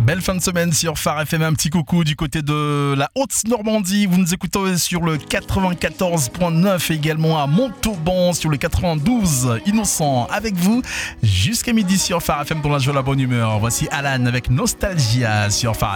Belle fin de semaine sur Phare FM, un petit coucou du côté de la Haute-Normandie. Vous nous écoutez sur le 94.9, également à Montauban sur le 92. Innocent avec vous jusqu'à midi sur Phare FM pour la joie, la bonne humeur. Voici Alan avec Nostalgia sur Phare